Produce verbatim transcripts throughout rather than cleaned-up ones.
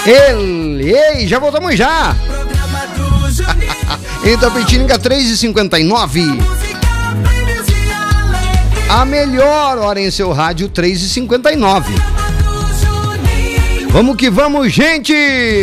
Ele, ei, já voltamos já. Itapetininga três e cinquenta e nove. A melhor hora em seu rádio, três e cinquenta e nove. Vamos que vamos, gente!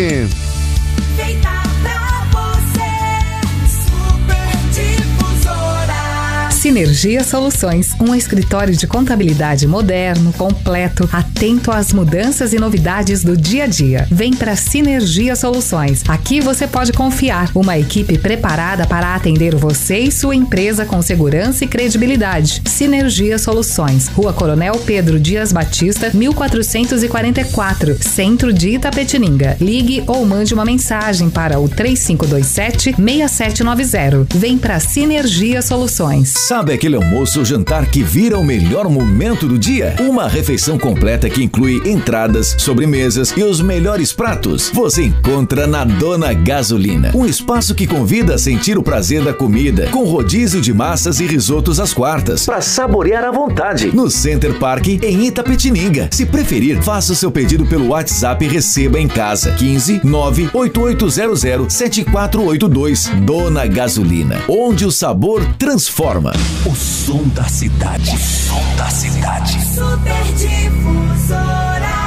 Sinergia Soluções, um escritório de contabilidade moderno, completo, atento às mudanças e novidades do dia a dia. Vem para Sinergia Soluções. Aqui você pode confiar. Uma equipe preparada para atender você e sua empresa com segurança e credibilidade. Sinergia Soluções, Rua Coronel Pedro Dias Batista, mil quatrocentos e quarenta e quatro, Centro de Itapetininga. Ligue ou mande uma mensagem para o três cinco dois sete, seis sete nove zero. Vem para Sinergia Soluções. Sabe aquele almoço ou jantar que vira o melhor momento do dia? Uma refeição completa que inclui entradas, sobremesas e os melhores pratos. Você encontra na Dona Gasolina. Um espaço que convida a sentir o prazer da comida, com rodízio de massas e risotos às quartas, para saborear à vontade. No Center Park, em Itapetininga. Se preferir, faça o seu pedido pelo WhatsApp e receba em casa. quinze, nove oito oito zero zero, sete quatro oito dois. Dona Gasolina, onde o sabor transforma. O som da cidade. O som da cidade. Super Difusora.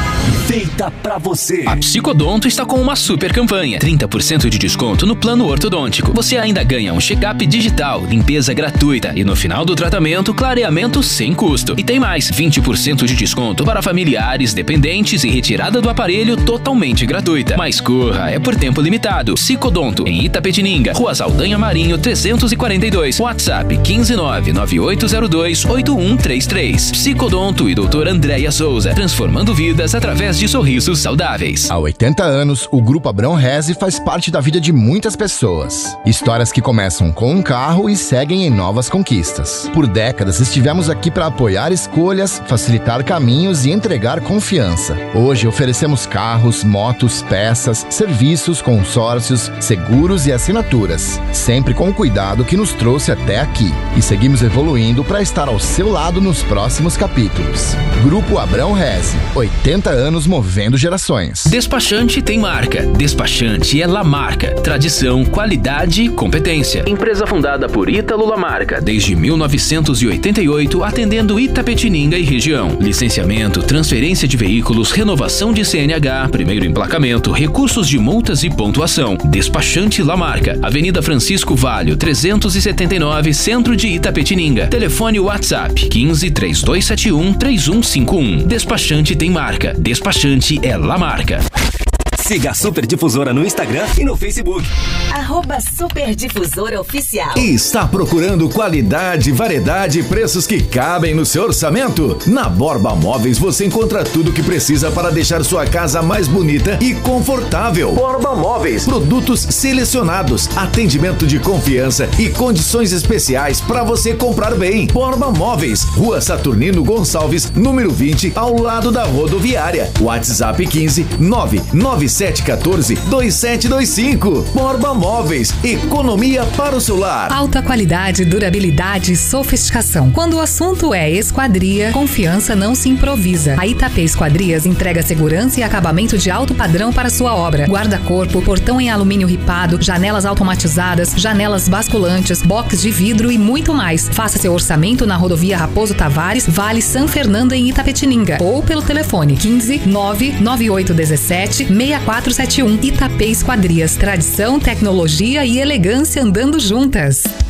Feita pra você. A Psicodonto está com uma super campanha. trinta por cento de desconto no plano ortodôntico. Você ainda ganha um check-up digital, limpeza gratuita e no final do tratamento, clareamento sem custo. E tem mais, vinte por cento de desconto para familiares, dependentes e retirada do aparelho totalmente gratuita. Mas corra, é por tempo limitado. Psicodonto, em Itapetininga, Rua Saldanha Marinho, trezentos e quarenta e dois. WhatsApp quinze nove nove oito zero dois oito um três três. Psicodonto e doutora Andréia Souza, transformando vidas através de sorrisos saudáveis. Há oitenta anos, o Grupo Abrão Reze faz parte da vida de muitas pessoas. Histórias que começam com um carro e seguem em novas conquistas. Por décadas estivemos aqui para apoiar escolhas, facilitar caminhos e entregar confiança. Hoje oferecemos carros, motos, peças, serviços, consórcios, seguros e assinaturas, sempre com o cuidado que nos trouxe até aqui. E seguimos evoluindo para estar ao seu lado nos próximos capítulos. Grupo Abrão Reze, oitenta anos movendo gerações. Despachante tem marca. Despachante é Lamarca. Tradição, qualidade e competência. Empresa fundada por Ítalo Lamarca desde mil novecentos e oitenta e oito, atendendo Itapetininga e região. Licenciamento, transferência de veículos, renovação de C N H, primeiro emplacamento, recursos de multas e pontuação. Despachante Lamarca. Avenida Francisco Valho, trezentos e setenta e nove, Centro de Itapetininga. Telefone WhatsApp quinze, três dois sete um, três um cinco um. Despachante tem marca. Despachante é Lamarca. Siga a Super Difusora no Instagram e no Facebook. Arroba Super Difusora Oficial. E está procurando qualidade, variedade e preços que cabem no seu orçamento? Na Borba Móveis você encontra tudo o que precisa para deixar sua casa mais bonita e confortável. Borba Móveis, produtos selecionados, atendimento de confiança e condições especiais para você comprar bem. Borba Móveis, Rua Saturnino Gonçalves, número vinte, ao lado da rodoviária. WhatsApp quinze, nove nove sete um quatro, dois sete dois cinco. Borba Móveis, economia para o seu lar. Alta qualidade, durabilidade e sofisticação. Quando o assunto é esquadria, confiança não se improvisa. A Itapê Esquadrias entrega segurança e acabamento de alto padrão para sua obra. Guarda-corpo, portão em alumínio ripado, janelas automatizadas, janelas basculantes, box de vidro e muito mais. Faça seu orçamento na rodovia Raposo Tavares, Vale São Fernando em Itapetininga ou pelo telefone quinze, nove nove oito um sete, seis quatro sete um. Itapê Esquadrias, tradição, tecnologia e elegância andando juntas.